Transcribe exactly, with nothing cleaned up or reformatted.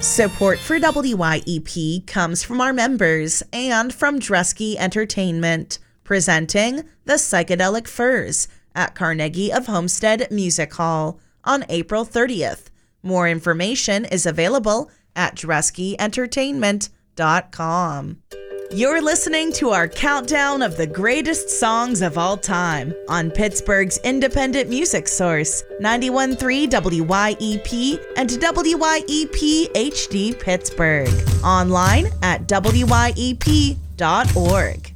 Support for W Y E P comes from our members and from Dresky Entertainment, presenting The Psychedelic Furs at Carnegie of Homestead Music Hall on April thirtieth. More information is available at dresky entertainment dot com. You're listening to our countdown of the greatest songs of all time on Pittsburgh's independent music source, ninety-one point three W Y E P and W Y E P H D Pittsburgh. Online at W Y E P dot org.